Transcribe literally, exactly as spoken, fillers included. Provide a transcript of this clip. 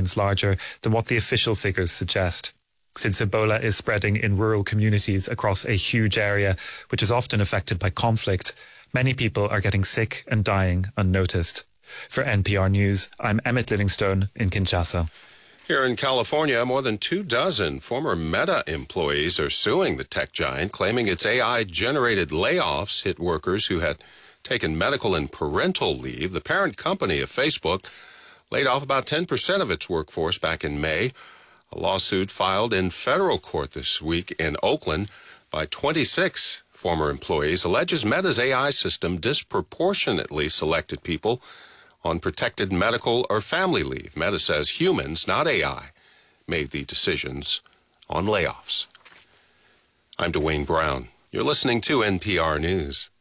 times larger than what the official figures suggest. Since Ebola is spreading in rural communities across a huge area, which is often affected by conflict, many people are getting sick and dying unnoticed. For N P R News, I'm Emmett Livingstone in Kinshasa. Here in California, more than two dozen former Meta employees are suing the tech giant, claiming its A I-generated layoffs hit workers who had taken medical and parental leave. The parent company of Facebook laid off about ten percent of its workforce back in May. A lawsuit filed in federal court this week in Oakland by twenty-six former employees alleges Meta's A I system disproportionately selected people on protected medical or family leave. Meta says humans, not A I, made the decisions on layoffs. I'm Dwayne Brown. You're listening to N P R News.